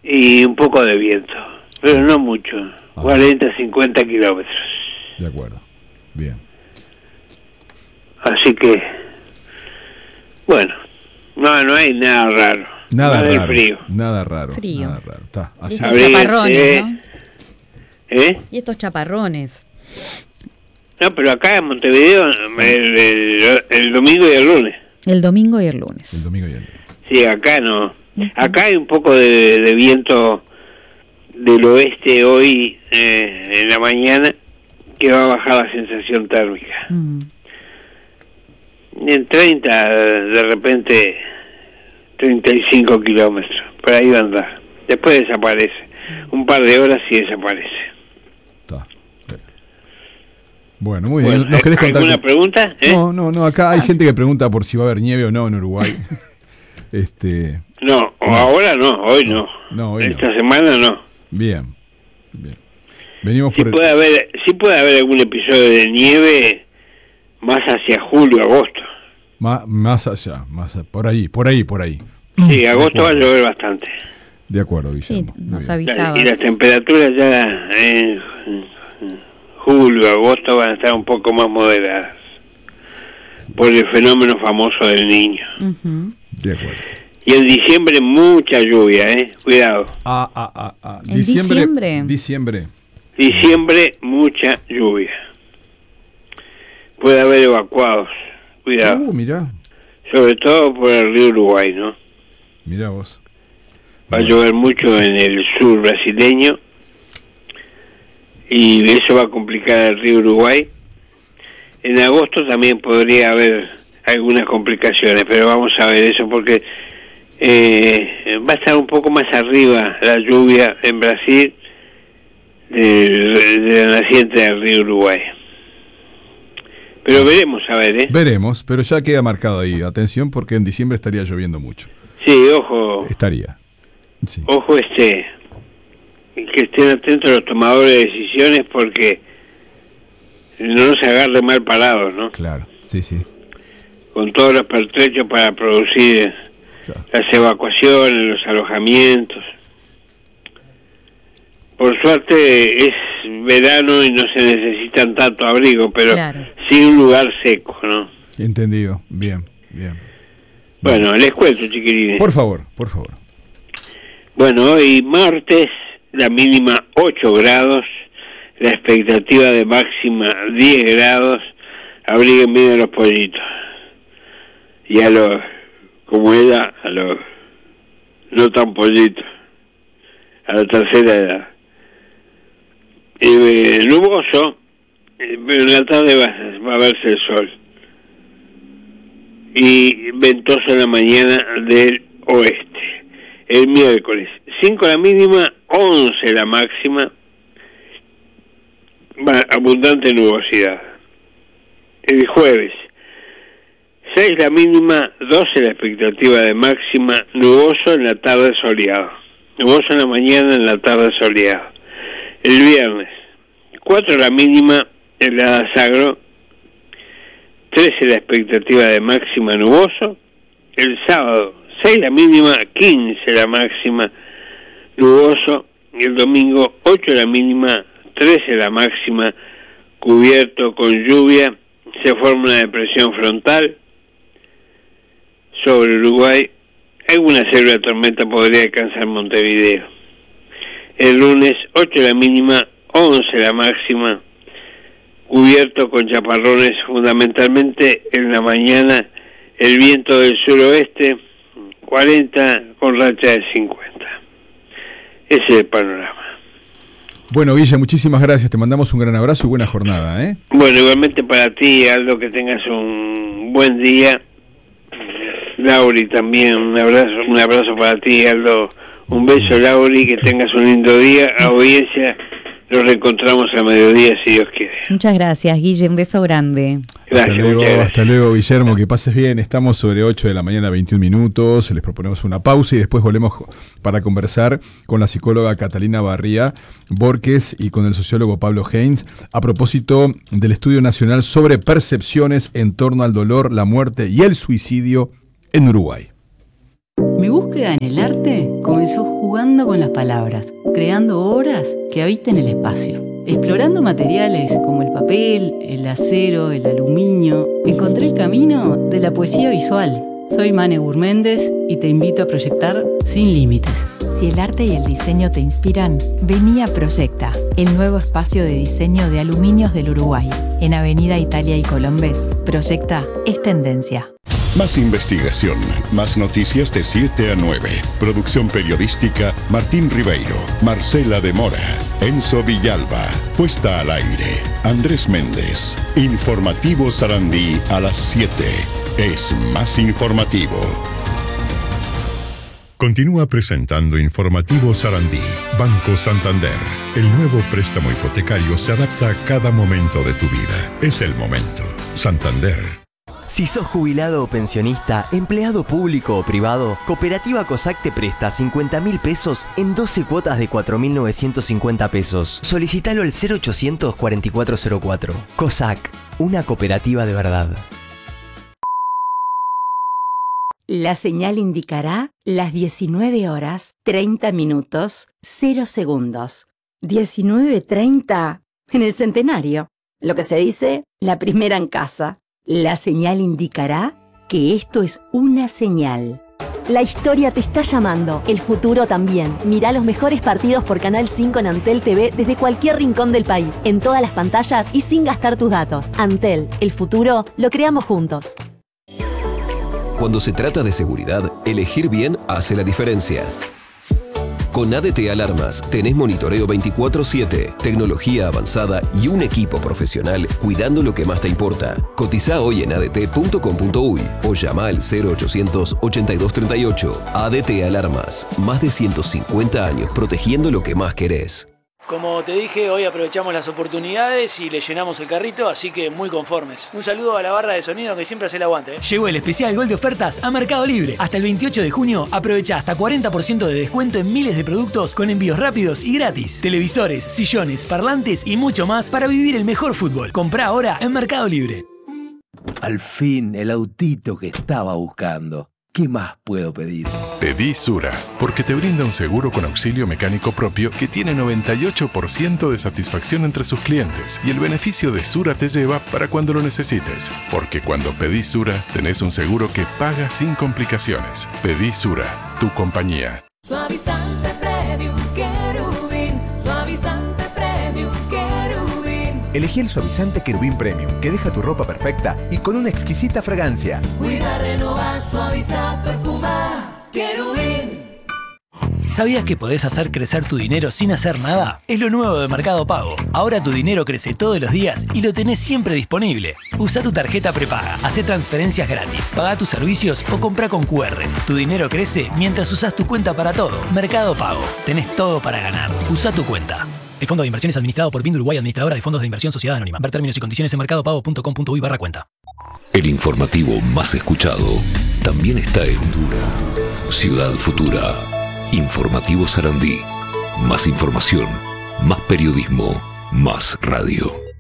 y un poco de viento, pero no mucho, 40, 50 kilómetros. De acuerdo, bien. Así que, bueno, no hay nada raro. Nada del raro. Frío. Nada raro. Frío. Nada raro. Está, así. Estos chaparrones, ¿no? ¿Eh? Y estos chaparrones. No, pero acá en Montevideo el domingo y el lunes. El domingo y el lunes. El domingo y el... Sí, acá no. Acá hay un poco de viento del oeste hoy en la mañana que va a bajar la sensación térmica. En 30, de repente 35 kilómetros, por ahí va a andar. Después desaparece. Un par de horas y desaparece. Está. Bueno, muy bien. ¿Nos querés contar? ¿Alguna pregunta? No, acá hay gente que pregunta por si va a haber nieve o no en Uruguay. No, ahora no, hoy no. Hoy esta no. semana no. Bien. Venimos sí por... puede haber algún episodio de nieve más hacia julio, agosto. Más allá, por ahí. Sí, agosto va a llover bastante. De acuerdo, Guillermo. Sí, nos avisabas. Y las temperaturas ya en julio, agosto van a estar un poco más moderadas por el fenómeno famoso del Niño. De acuerdo. Y en diciembre mucha lluvia, cuidado. ¿En diciembre? Diciembre mucha lluvia. Puede haber evacuados, cuidado. Mirá. Sobre todo por el río Uruguay, ¿no? Mirá vos. Va a llover mucho en el sur brasileño y eso va a complicar el río Uruguay. En agosto también podría haber algunas complicaciones, pero vamos a ver eso porque va a estar un poco más arriba la lluvia en Brasil de la naciente del río Uruguay. Pero veremos, a ver, Veremos, pero ya queda marcado ahí. Atención porque en diciembre estaría lloviendo mucho. Sí, ojo. Estaría. Sí. Ojo que estén atentos los tomadores de decisiones porque no se agarre mal parados, ¿no? Claro, sí. Con todos los pertrechos para producir las evacuaciones, los alojamientos. Por suerte es verano y no se necesitan tanto abrigo, pero sí un lugar seco, ¿no? Entendido, bien. Bueno, les cuento, chiquilines. Por favor. Bueno, hoy martes, la mínima 8 grados, la expectativa de máxima 10 grados, abriguen bien a los pollitos. Y a los no tan pollitos, a la tercera edad. Nuboso, pero en la tarde va a verse el sol. Y ventoso en la mañana del oeste. El miércoles, 5 la mínima, 11 la máxima, abundante nubosidad. El jueves, 6 la mínima, 12 la expectativa de máxima, nuboso en la tarde soleado. Nuboso en la mañana, en la tarde soleado. El viernes, 4 la mínima, helada sagro, 13 la expectativa de máxima, nuboso. El sábado, 6 la mínima, 15 la máxima, nuboso. Y el domingo, 8 la mínima, 13 la máxima, cubierto con lluvia. Se forma una depresión frontal sobre Uruguay. Alguna célula de tormenta podría alcanzar Montevideo. El lunes, 8 la mínima, 11 la máxima, cubierto con chaparrones fundamentalmente en la mañana. El viento del suroeste, 40 con racha de 50. Ese es el panorama. Bueno, Guille, muchísimas gracias. Te mandamos un gran abrazo y buena jornada, Bueno, igualmente para ti, Aldo, que tengas un buen día. Lauri también, un abrazo para ti, Aldo. Un beso, Lauri, que tengas un lindo día. Audiencia, nos reencontramos a mediodía, si Dios quiere. Muchas gracias, Guille, un beso grande. Gracias, hasta luego, Guillermo, que pases bien. Estamos sobre 8 de la mañana, 21 minutos. Les proponemos una pausa y después volvemos para conversar con la psicóloga Catalina Barría Borges y con el sociólogo Pablo Heinz a propósito del Estudio Nacional sobre percepciones en torno al dolor, la muerte y el suicidio en Uruguay. Mi búsqueda en el arte comenzó jugando con las palabras, creando obras que habiten el espacio. Explorando materiales como el papel, el acero, el aluminio, encontré el camino de la poesía visual. Soy Mane Gurméndez y te invito a proyectar sin límites. Si el arte y el diseño te inspiran, vení a Proyecta, el nuevo espacio de diseño de aluminios del Uruguay. En Avenida Italia y Colombes, Proyecta es tendencia. Más investigación, más noticias de 7 a 9. Producción periodística, Martín Ribeiro, Marcela de Mora, Enzo Villalba. Puesta al aire, Andrés Méndez. Informativo Sarandí a las 7. Es más informativo. Continúa presentando Informativo Sarandí. Banco Santander. El nuevo préstamo hipotecario se adapta a cada momento de tu vida. Es el momento. Santander. Si sos jubilado o pensionista, empleado público o privado, Cooperativa COSAC te presta 50.000 pesos en 12 cuotas de 4.950 pesos. Solicítalo al 0800 4404. COSAC, una cooperativa de verdad. La señal indicará las 19 horas, 30 minutos, 0 segundos. 19:30 en el centenario. Lo que se dice, la primera en casa. La señal indicará que esto es una señal. La historia te está llamando, el futuro también. Mirá los mejores partidos por Canal 5 en Antel TV desde cualquier rincón del país, en todas las pantallas y sin gastar tus datos. Antel, el futuro lo creamos juntos. Cuando se trata de seguridad, elegir bien hace la diferencia. Con ADT Alarmas tenés monitoreo 24/7, tecnología avanzada y un equipo profesional cuidando lo que más te importa. Cotizá hoy en adt.com.uy o llama al 0800 8238. ADT Alarmas, más de 150 años protegiendo lo que más querés. Como te dije, hoy aprovechamos las oportunidades y le llenamos el carrito, así que muy conformes. Un saludo a la barra de sonido que siempre hace el aguante. Llegó el especial Gol de ofertas a Mercado Libre. Hasta el 28 de junio aprovecha hasta 40% de descuento en miles de productos con envíos rápidos y gratis. Televisores, sillones, parlantes y mucho más para vivir el mejor fútbol. Comprá ahora en Mercado Libre. Al fin, el autito que estaba buscando. ¿Qué más puedo pedir? Pedí Sura, porque te brinda un seguro con auxilio mecánico propio que tiene 98% de satisfacción entre sus clientes. Y el beneficio de Sura te lleva para cuando lo necesites. Porque cuando pedís Sura, tenés un seguro que paga sin complicaciones. Pedí Sura, tu compañía. Suavizante Premium Querubín. Suavizante Premium Querubín. Elegí el suavizante Querubín Premium, que deja tu ropa perfecta y con una exquisita fragancia. Cuida, renovar, suavizar, perfumar. Querubín. ¿Sabías que podés hacer crecer tu dinero sin hacer nada? Es lo nuevo de Mercado Pago. Ahora tu dinero crece todos los días y lo tenés siempre disponible. Usa tu tarjeta prepaga, hacé transferencias gratis, paga tus servicios o compra con QR. Tu dinero crece mientras usas tu cuenta para todo. Mercado Pago. Tenés todo para ganar. Usa tu cuenta. El Fondo de Inversiones administrado por BIN Uruguay, administradora de fondos de inversión Sociedad Anónima. Ver términos y condiciones en mercadopago.com.uy/cuenta. El informativo más escuchado también está en Ciudad Futura. Informativo Sarandí. Más información, más periodismo, más radio.